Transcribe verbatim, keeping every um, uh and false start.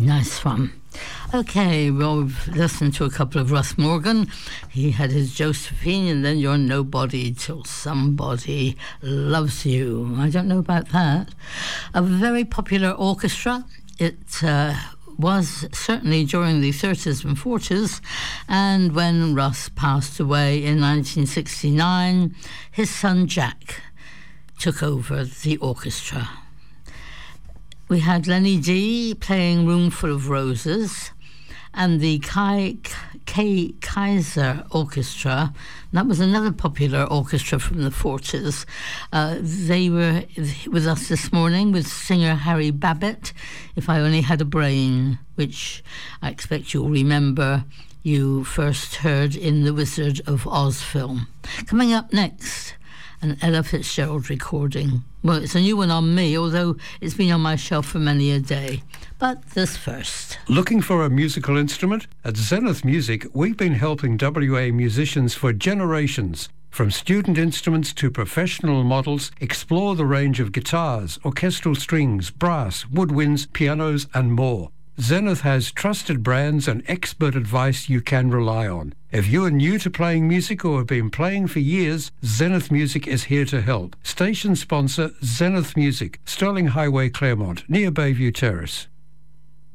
Nice one. Okay, well, we've listened to a couple of Russ Morgan. He had his Josephine, and then You're Nobody Till Somebody Loves You. I don't know about that. A very popular orchestra. It uh, was certainly during the thirties and forties, and when Russ passed away in nineteen sixty-nine, his son Jack took over the orchestra. We had Lenny D playing Roomful of Roses, and the Kai, K. Kaiser Orchestra. That was another popular orchestra from the forties. Uh, they were with us this morning with singer Harry Babbitt, If I Only Had a Brain, which I expect you'll remember you first heard in the Wizard of Oz film. Coming up next, an Ella Fitzgerald recording. Well, it's a new one on me, although it's been on my shelf for many a day. But this first. Looking for a musical instrument? At Zenith Music, we've been helping W A musicians for generations. From student instruments to professional models, explore the range of guitars, orchestral strings, brass, woodwinds, pianos, and more. Zenith has trusted brands and expert advice you can rely on. If you are new to playing music or have been playing for years, Zenith Music is here to help. Station sponsor Zenith Music, Sterling Highway, Claremont, near Bayview Terrace.